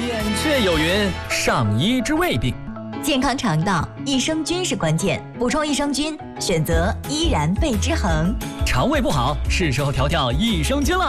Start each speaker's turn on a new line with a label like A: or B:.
A: 扁鹊有云：上医之未病。
B: 健康肠道，益生菌是关键，补充益生菌，选择依然贝之恒。
A: 肠胃不好，是时候调益生菌了。